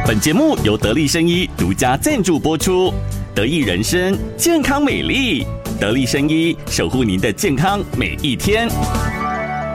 本节目由得利生医独家赞助播出，得益人生健康美丽，得利生医守护您的健康每一天。